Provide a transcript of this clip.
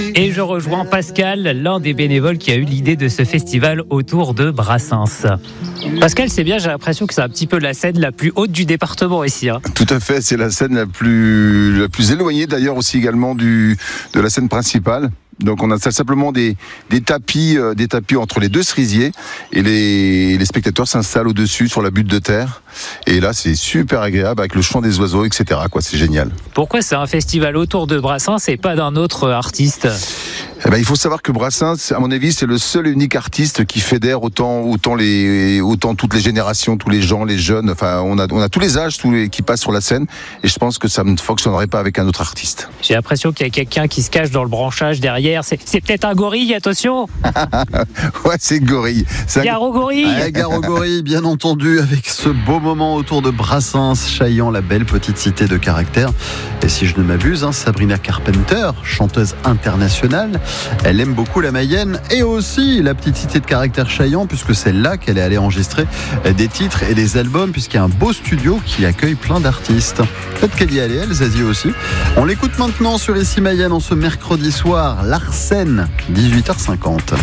Et je rejoins Pascal, l'un des bénévoles qui a eu l'idée de ce festival autour de Brassens. Pascal, c'est bien, j'ai l'impression que c'est un petit peu la scène la plus haute du département ici. Tout à fait, c'est la scène la plus éloignée d'ailleurs aussi également de la scène principale. Donc on a simplement des tapis entre les deux cerisiers et les spectateurs s'installent au-dessus sur la butte de terre. Et là c'est super agréable avec le chant des oiseaux, etc. C'est génial. Pourquoi c'est un festival autour de Brassens et pas d'un autre artiste ? Il faut savoir que Brassens, à mon avis, c'est le seul et unique artiste qui fédère autant toutes les générations, tous les gens, les jeunes. Enfin, on a tous les âges, qui passent sur la scène. Et je pense que ça ne fonctionnerait pas avec un autre artiste. J'ai l'impression qu'il y a quelqu'un qui se cache dans le branchage derrière. C'est peut-être un gorille, attention. Ouais, c'est gorille. Gare au gorille. Ouais, gare au gorille, bien entendu, avec ce beau moment autour de Brassens, Chaillan, la belle petite cité de caractère. Et si je ne m'abuse, Sabrina Carpenter, chanteuse internationale, elle aime beaucoup la Mayenne et aussi la petite cité de caractère Chaillan, puisque c'est là qu'elle est allée enregistrer des titres et des albums, puisqu'il y a un beau studio qui accueille plein d'artistes. Peut-être qu'elle y est allée, elle, Zazie aussi. On l'écoute maintenant sur Ici Mayenne en ce mercredi soir, Larsen, 18h50.